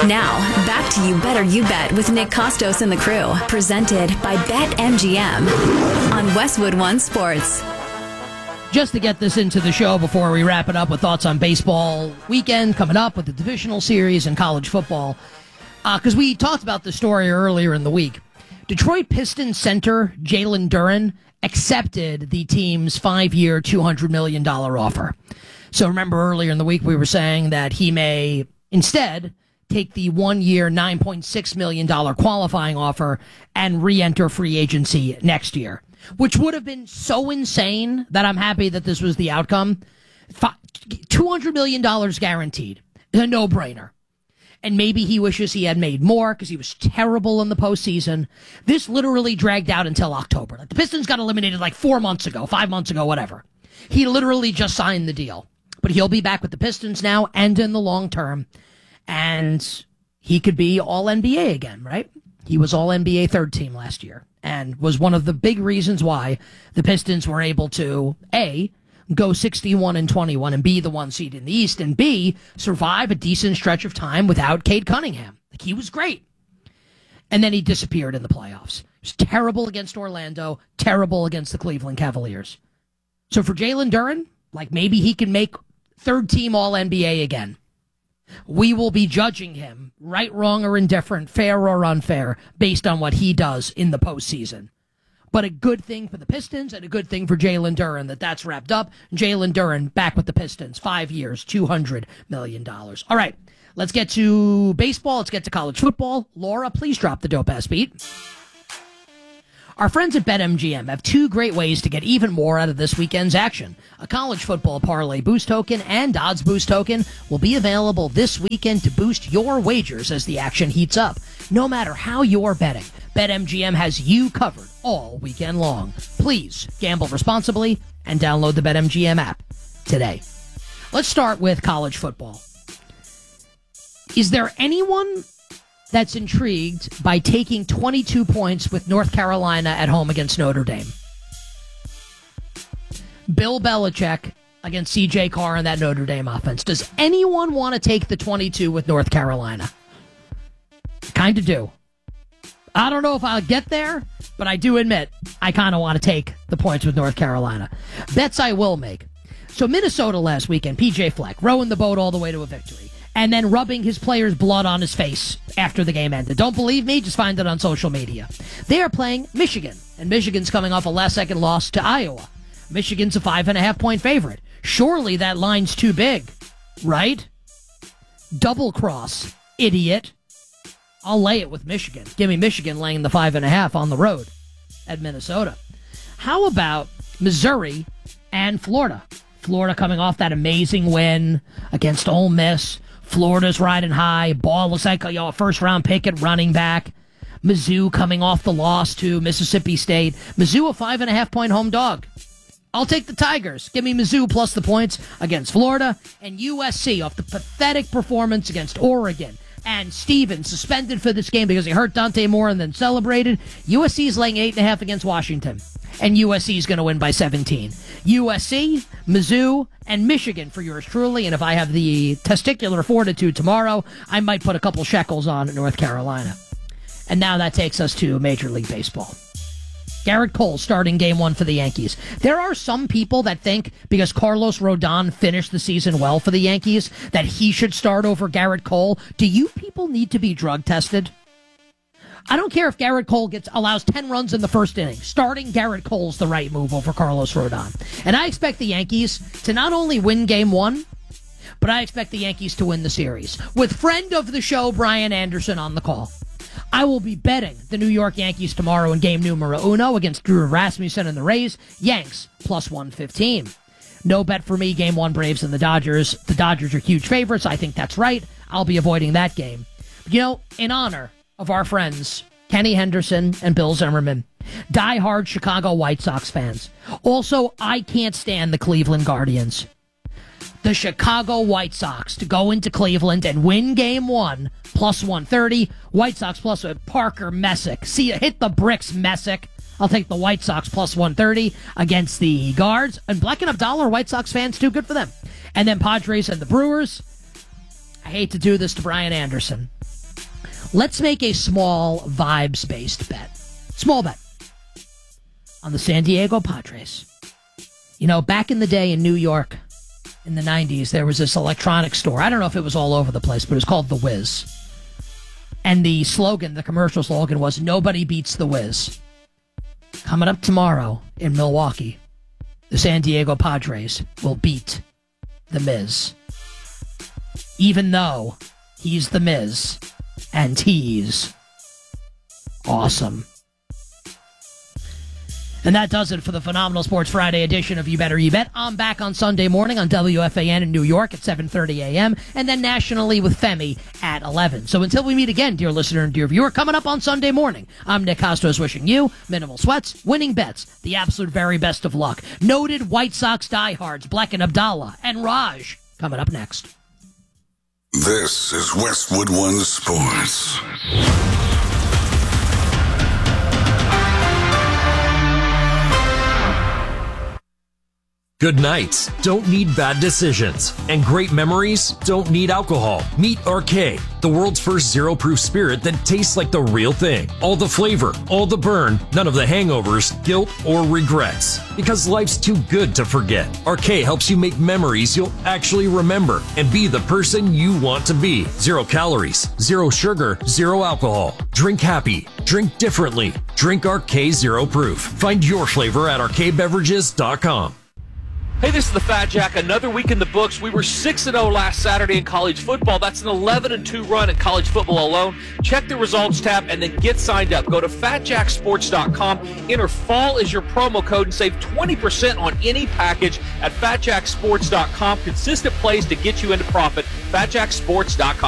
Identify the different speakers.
Speaker 1: Now, back to You Better You Bet with Nick Costos and the crew. Presented by BetMGM on Westwood One Sports.
Speaker 2: Just to get this into the show before we wrap it up with thoughts on baseball weekend coming up with the divisional series and college football, because we talked about the story earlier in the week. Detroit Pistons center Jalen Duren accepted the team's 5-year, $200 million offer. So remember earlier in the week we were saying that he may instead take the 1-year, $9.6 million qualifying offer and re-enter free agency next year, which would have been so insane that I'm happy that this was the outcome. $200 million guaranteed is a no-brainer. And maybe he wishes he had made more because he was terrible in the postseason. This literally dragged out until October. Like the Pistons got eliminated like 4 months ago, 5 months ago, whatever. He literally just signed the deal. But he'll be back with the Pistons now and in the long term. And he could be All-NBA again, right? He was All-NBA third team last year and was one of the big reasons why the Pistons were able to, A, go 61-21 and be the 1 seed in the East, and B, survive a decent stretch of time without Cade Cunningham. Like, he was great. And then he disappeared in the playoffs. He was terrible against Orlando, terrible against the Cleveland Cavaliers. So for Jalen Duren, like maybe he can make third team All-NBA again. We will be judging him, right, wrong, or indifferent, fair or unfair, based on what he does in the postseason. But a good thing for the Pistons and a good thing for Jalen Duren that's wrapped up. Jalen Duren back with the Pistons, 5 years, $200 million. All right, let's get to baseball. Let's get to college football. Laura, please drop the dope-ass beat. Our friends at BetMGM have 2 great ways to get even more out of this weekend's action. A college football parlay boost token and odds boost token will be available this weekend to boost your wagers as the action heats up. No matter how you're betting, BetMGM has you covered all weekend long. Please gamble responsibly and download the BetMGM app today. Let's start with college football. Is there anyone that's intrigued by taking 22 points with North Carolina at home against Notre Dame? Bill Belichick against C.J. Carr and that Notre Dame offense. Does anyone want to take the 22 with North Carolina? Kind of do. I don't know if I'll get there, but I do admit I kind of want to take the points with North Carolina. Bets I will make. So Minnesota last weekend, P.J. Fleck, rowing the boat all the way to a victory, and then rubbing his players' blood on his face after the game ended. Don't believe me? Just find it on social media. They are playing Michigan, and Michigan's coming off a last-second loss to Iowa. Michigan's a 5.5-point favorite. Surely that line's too big, right? Double cross, idiot. I'll lay it with Michigan. Give me Michigan laying the 5.5 on the road at Minnesota. How about Missouri and Florida? Florida coming off that amazing win against Ole Miss. Florida's riding high. Ball looks like a first-round pick at running back. Mizzou coming off the loss to Mississippi State. Mizzou a 5.5-point home dog. I'll take the Tigers. Give me Mizzou plus the points against Florida. And USC off the pathetic performance against Oregon. And Stevens suspended for this game because he hurt Dante Moore and then celebrated. USC's laying 8.5 against Washington. And USC's going to win by 17. USC, Mizzou, and Michigan for yours truly. And if I have the testicular fortitude tomorrow, I might put a couple shekels on at North Carolina. And now that takes us to Major League Baseball. Garrett Cole starting game 1 for the Yankees. There are some people that think because Carlos Rodon finished the season well for the Yankees that he should start over Garrett Cole. Do you people need to be drug tested? I don't care if Garrett Cole allows 10 runs in the first inning. Starting Garrett Cole's the right move over Carlos Rodon. And I expect the Yankees to not only win game 1, but I expect the Yankees to win the series. With friend of the show, Brian Anderson, on the call. I will be betting the New York Yankees tomorrow in game numero uno against Drew Rasmussen and the Rays. Yanks plus 115. No bet for me, game 1 Braves and the Dodgers. The Dodgers are huge favorites. I think that's right. I'll be avoiding that game. But, in honor of our friends Kenny Henderson and Bill Zimmerman, diehard Chicago White Sox fans. Also, I can't stand the Cleveland Guardians. The Chicago White Sox to go into Cleveland and win game 1 plus 130. White Sox plus Parker Messick. See, hit the bricks, Messick. I'll take the White Sox plus 130 against the Guards. And Black and Abdallah are White Sox fans too. Good for them. And then Padres and the Brewers. I hate to do this to Brian Anderson. Let's make a small vibes-based bet. Small bet. On the San Diego Padres. You know, back in the day in New York, in the 90s, there was this electronics store. I don't know if it was all over the place, but it was called The Wiz. And the slogan, the commercial slogan was, nobody beats The Wiz. Coming up tomorrow in Milwaukee, the San Diego Padres will beat The Miz. Even though he's The Miz, and he's awesome. And that does it for the Phenomenal Sports Friday edition of You Better You Bet. I'm back on Sunday morning on WFAN in New York at 7:30 a.m. and then nationally with Femi at 11. So until we meet again, dear listener and dear viewer, coming up on Sunday morning, I'm Nick Costos wishing you minimal sweats, winning bets, the absolute very best of luck. Noted White Sox diehards, Black and Abdallah, and Raj, coming up next.
Speaker 3: This is Westwood One Sports.
Speaker 4: Good nights don't need bad decisions, and great memories don't need alcohol. Meet Arcade, the world's first zero-proof spirit that tastes like the real thing. All the flavor, all the burn, none of the hangovers, guilt, or regrets. Because life's too good to forget. Arcade helps you make memories you'll actually remember and be the person you want to be. 0 calories, 0 sugar, 0 alcohol. Drink happy. Drink differently. Drink Arcade Zero Proof. Find your flavor at arcadebeverages.com.
Speaker 5: Hey, this is the Fat Jack. Another week in the books. We were 6-0 last Saturday in college football. That's an 11-2 run in college football alone. Check the results tab and then get signed up. Go to fatjacksports.com. Enter fall as your promo code and save 20% on any package at fatjacksports.com. Consistent plays to get you into profit. fatjacksports.com.